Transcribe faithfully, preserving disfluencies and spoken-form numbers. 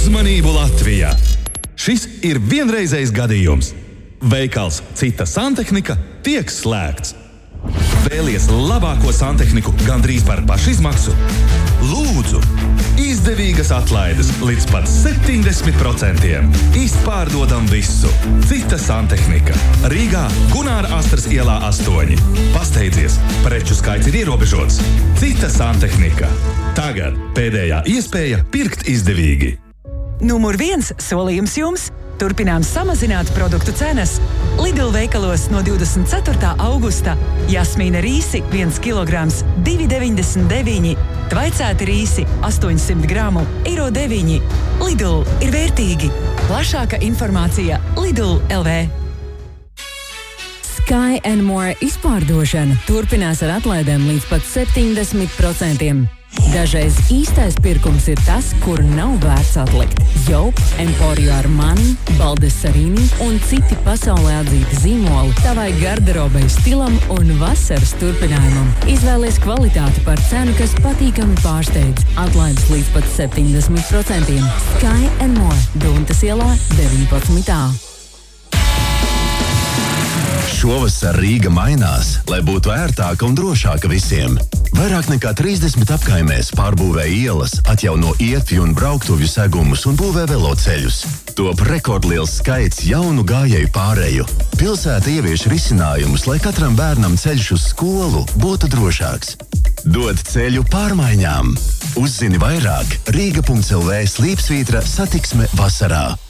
Uzmanību Latvijā! Šis ir vienreizējs gadījums. Veikals Cita santehnika tiek slēgts. Vēlies labāko santehniku gandrīz par pašizmaksu? Lūdzu! Izdevīgas atlaides līdz pat septiņdesmit procentiem. Izpārdodam visu. Cita santehnika. Rīgā Gunāra Astras ielā astoņi. Pasteidzies, preču skaits ir ierobežots. Cita santehnika. Tagad pēdējā iespēja pirkt izdevīgi. Numur viens solījums jums. Turpinām samazināt produktu cenas. Lidl veikalos no divdesmit ceturtā augusta jasmīna rīsi viens kilograms divi deviņdesmit deviņi, tvaicēti rīsi astoņsimt gramu eiro deviņi. Lidl ir vērtīgi. Plašāka informācija Lidl L V. Sky and More izpārdošana turpinās ar atlaidēm līdz pat septiņdesmit procentiem. Dažreiz īstais pirkums ir tas, kur nav vērts atlikt. Jope, Emporio Armani, Baldessarini un citi pasaulē atzīti zīmoli tavai garderobei stilam un vasaras turpinājumam. Izvēlies kvalitāti par cenu, kas patīkami pārsteidz. Atlaides līdz pat septiņdesmit procentiem. Sky and More, Duntas ielā deviņpadsmit A. Šovasar Rīga mainās, lai būtu ērtāka un drošāka visiem. Vairāk nekā trīsdesmit apkaimēs pārbūvē ielas, atjauno ietvi un brauktuvju segumus un būvē veloceļus. Top rekordliels skaits jaunu gājēju pāreju. Pilsēta ievieš risinājumus, lai katram bērnam ceļš uz skolu būtu drošāks. Dod ceļu pārmaiņām. Uzzini vairāk Rīga punkts L V slīpsvītra satiksme vasarā.